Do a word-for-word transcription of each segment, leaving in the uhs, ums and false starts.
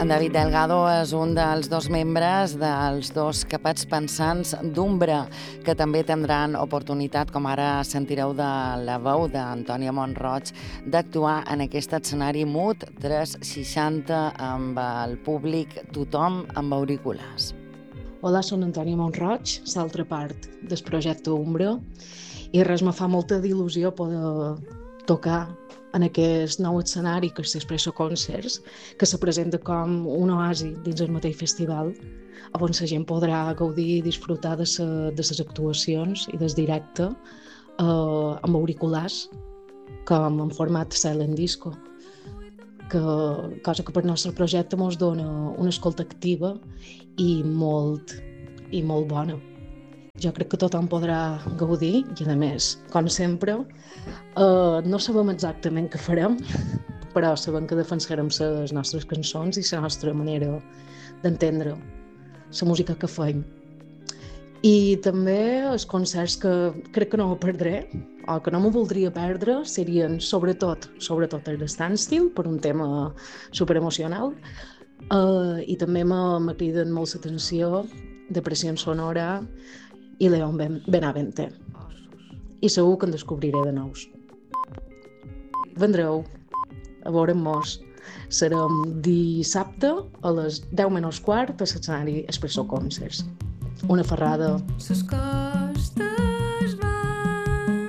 En David Delgado és un dels dos membres dels dos capats pensants d'Umbra, que també tindran oportunitat, com ara sentireu de la veu d'Antònia Mont-Roig, d'actuar en aquest escenari mut tres seixanta amb el públic, tothom amb auriculars. Hola, soc Antònia Mont-Roig, l'altra part del projecte Umbra, i res, me fa molta il·lusió poder tocar en aquest nou escenari que és l'Expresso Concerts, que se presenta com un oasi dins el mateix festival, on la gent podrà gaudir i disfrutar de, sa, de les actuacions i del directe eh, amb auriculars, com en format silent disco, que, cosa que per nostre projecte ens dona una escolta activa i molt, i molt bona. Jo crec que tothom podrà gaudir i, a més, com sempre, eh, no sabem exactament què farem, però sabem que defensarem les nostres cançons i la nostra manera d'entendre la música que fem. I també els concerts que crec que no me perdré, o que no me voldria perdre, serien sobretot, sobretot el de Standstill, per un tema superemocional, eh, i també me, me criden molt l'atenció Depressió Sonora i León Benavente. I segur que en descobriré de nous. Vendreu a veure'm-mos. Serem dissabte a les deu menys quart a l'escenari Expresso Concerts. Una ferrada. Ses costes van,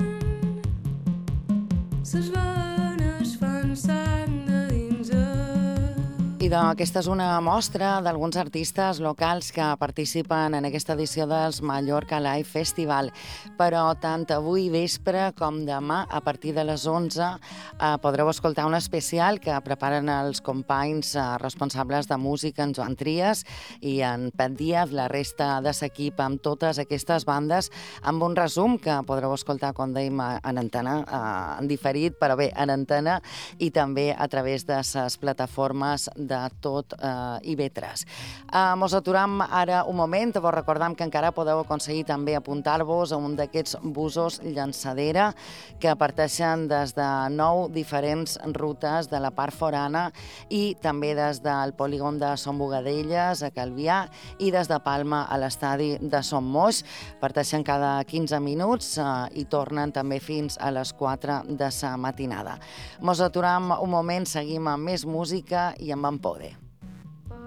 ses venes fan sang de dins el... I doncs, aquesta és una mostra d'alguns artistes locals que participen en aquesta edició dels Mallorca Live Festival. Però tant avui vespre com demà, a partir de les onze, eh, podreu escoltar un especial que preparen els companys eh, responsables de música, en Joan Trias i en Pet Díaz, la resta de l'equip, amb totes aquestes bandes, amb un resum que podreu escoltar, com dèiem, en antena, eh, en diferit, però bé, en antena, i també a través de les plataformes de de tot eh, i vetres. Eh, mos aturam ara un moment, vos recordam que encara podeu aconseguir també apuntar-vos a un d'aquests busos llançadera que parteixen des de nou diferents rutes de la part forana i també des del polígon de Son Bogadelles a Calvià i des de Palma a l'estadi de Son Moix. Parteixen cada quinze minuts eh, i tornen també fins a les quatre de la matinada. Mos aturam un moment, seguim amb més música i amb en Pode.